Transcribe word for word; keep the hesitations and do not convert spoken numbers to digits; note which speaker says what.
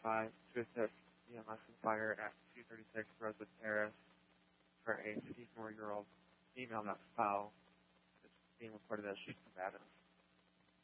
Speaker 1: five to assist E M S and fire at two thirty-six Rosewood Terrace for a fifty-four-year-old female that's foul. It's being reported as she's combative.